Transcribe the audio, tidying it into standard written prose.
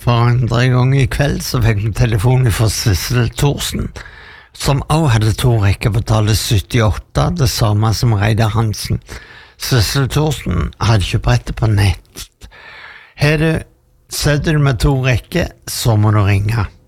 For andre gang i kveld så fikk vi telefon fra Sissel Thorsen, som også hadde 2 rekker på tallet 78, det samme som Reidar Hansen. Sissel Thorsen hadde ikke brettet på nett. Har du sett du med 2 rekker, så må du ringe.